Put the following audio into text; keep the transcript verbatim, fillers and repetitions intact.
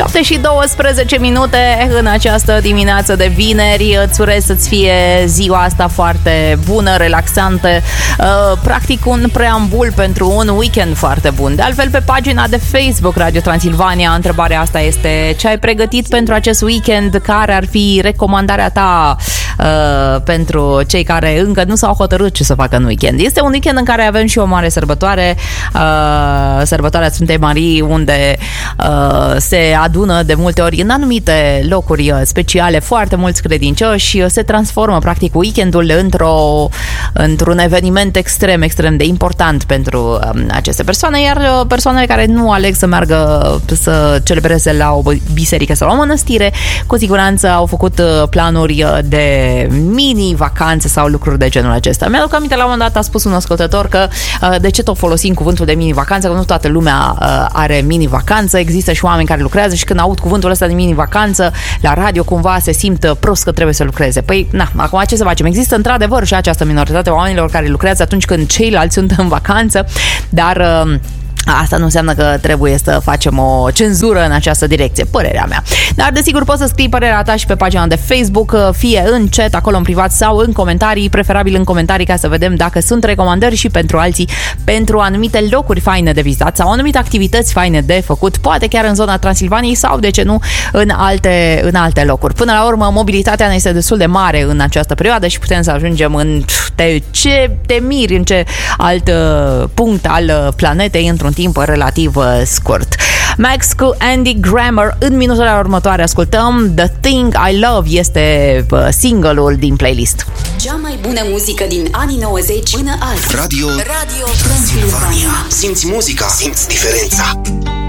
șapte și douăsprezece minute în această dimineață de vineri. Îți urez să-ți fie ziua asta foarte bună, relaxantă, practic un preambul pentru un weekend foarte bun. De altfel, pe pagina de Facebook Radio Transilvania, întrebarea asta este: ce ai pregătit pentru acest weekend? Care ar fi recomandarea ta uh, pentru cei care încă nu s-au hotărât ce să facă în weekend? Este un weekend în care avem și o mare sărbătoare, uh, sărbătoarea Sfântei Marii, unde uh, se adună de multe ori în anumite locuri speciale foarte mulți credincioși. Se transformă practic weekendul într-o, într-un eveniment extrem, extrem de important pentru um, aceste persoane, iar persoanele care nu aleg să meargă să celebreze la o biserică sau la o mănăstire, cu siguranță au făcut planuri de mini-vacanțe sau lucruri de genul acesta. Mi-aduc aminte, la un moment dat a spus un ascultător că de ce tot folosim cuvântul de mini-vacanță, că nu toată lumea are mini-vacanță, există și oameni care lucrează și când aud cuvântul ăsta de mini-vacanță la radio, cumva se simt prost că trebuie să lucreze. Păi, na, acum ce să facem? Există într-adevăr și această minoritate a oamenilor care lucrează atunci când ceilalți sunt în vacanță, dar asta nu înseamnă că trebuie să facem o cenzură în această direcție, părerea mea. Dar desigur poți să scrii părerea ta și pe pagina de Facebook, fie în chat, acolo în privat, sau în comentarii, preferabil în comentarii, ca să vedem dacă sunt recomandări și pentru alții, pentru anumite locuri faine de vizitat sau anumite activități faine de făcut, poate chiar în zona Transilvaniei sau, de ce nu, în alte, în alte locuri. Până la urmă, mobilitatea ne este destul de mare în această perioadă și putem să ajungem în te, ce te miri, în ce alt uh, punct al planetei într-un timp relativ uh, scurt. Max cu Andy Grammer. În minutele următoare ascultăm The Thing I Love, este uh, single-ul din playlist. Cea mai bună muzică din anii nouăzeci până azi. Radio, Radio Transilvania. Simți muzica, simți diferența.